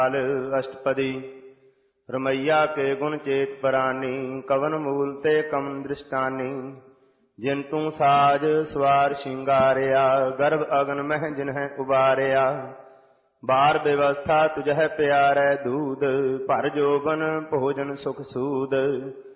अष्टपदी रमैया के गुण चेत परानी कवन मूल ते कम दृष्टानी जिन तू साज सवार शिंगारिया गर्भ अगन मह जिन्ह उबारिया बार व्यवस्था तुझह प्यारे दूध भर जोबन भोजन सुख सूद